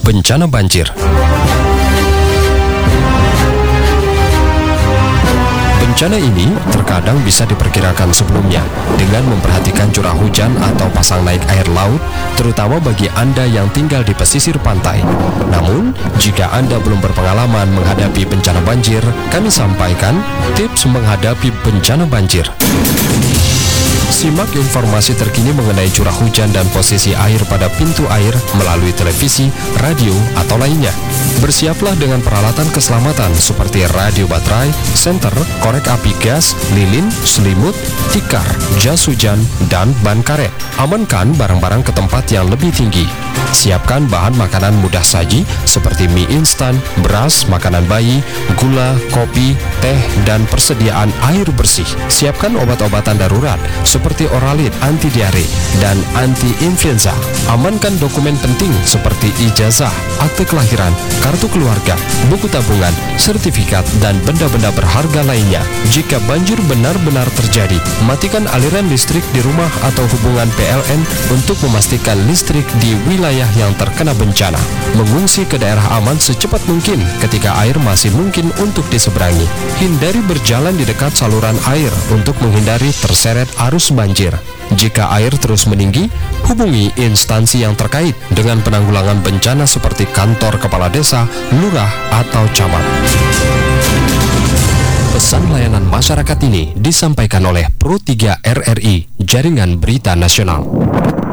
bencana banjir. Bencana ini terkadang bisa diperkirakan sebelumnya dengan memperhatikan curah hujan atau pasang naik air laut, terutama bagi Anda yang tinggal di pesisir pantai. Namun, jika Anda belum berpengalaman menghadapi bencana banjir, kami sampaikan tips menghadapi bencana banjir. Simak informasi terkini mengenai curah hujan dan posisi air pada pintu air melalui televisi, radio, atau lainnya. Bersiaplah dengan peralatan keselamatan seperti radio baterai, senter, korek api gas, lilin, selimut, tikar, jas hujan, dan ban karet. Amankan barang-barang ke tempat yang lebih tinggi. Siapkan bahan makanan mudah saji seperti mie instan, beras, makanan bayi, gula, kopi, teh, dan persediaan air bersih. Siapkan obat-obatan darurat seperti Oralit anti diare dan anti influenza. Amankan dokumen penting seperti ijazah, akte kelahiran, kartu keluarga, buku tabungan, sertifikat, dan benda-benda berharga lainnya. Jika banjir benar-benar terjadi, matikan aliran listrik di rumah atau hubungan PLN untuk memastikan listrik di wilayah yang terkena bencana. Mengungsi ke daerah aman secepat mungkin ketika air masih mungkin untuk diseberangi. Hindari berjalan di dekat saluran air untuk menghindari terseret arus banjir. Jika air terus meninggi, hubungi instansi yang terkait dengan penanggulangan bencana seperti kantor kepala desa, lurah, atau camat. Pesan layanan masyarakat ini disampaikan oleh Pro 3 RRI, Jaringan Berita Nasional.